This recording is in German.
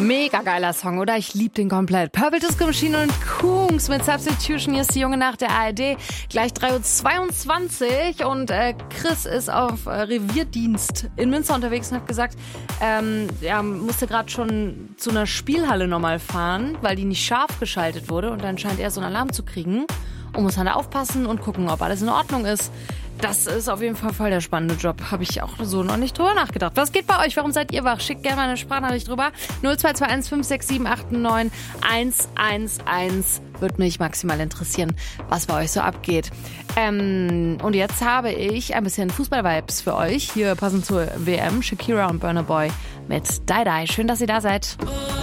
Mega geiler Song, oder? Ich liebe den komplett. Purple Disco Machine und Kungs mit Substitution. Hier ist die Junge Nacht der ARD. Gleich 3:22 Uhr und Chris ist auf Revierdienst in Münster unterwegs und hat gesagt, er musste gerade schon zu einer Spielhalle nochmal fahren, weil die nicht scharf geschaltet wurde und dann scheint er so einen Alarm zu kriegen und muss dann da aufpassen und gucken, ob alles in Ordnung ist. Das ist auf jeden Fall voll der spannende Job. Habe ich auch so noch nicht drüber nachgedacht. Was geht bei euch? Warum seid ihr wach? Schickt gerne mal eine Sprachnachricht drüber. 0221 567 89 111. Würde mich maximal interessieren, was bei euch so abgeht. Und jetzt habe ich ein bisschen Fußball-Vibes für euch. Hier passend zur WM. Shakira und Burna Boy mit Die Die. Schön, dass ihr da seid.